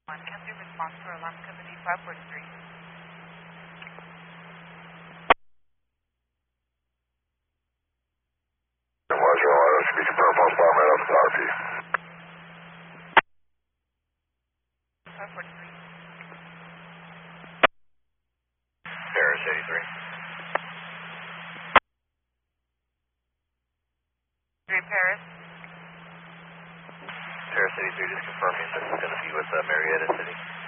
Captain response for alarm company 543. Roger, speak to Purple Bomb right off the RP. 543. Paris 83. 3 Paris. Paris 83, just confirming this is going to be with Marietta City.